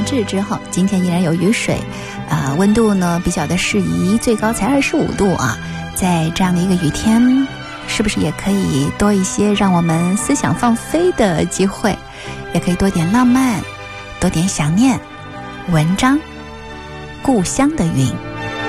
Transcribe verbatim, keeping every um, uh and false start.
至之后，今天依然有雨水，啊、呃，温度呢比较的适宜，最高才二十五度啊。在这样的一个雨天，是不是也可以多一些让我们思想放飞的机会？也可以多点浪漫，多点想念。文章，故乡的云。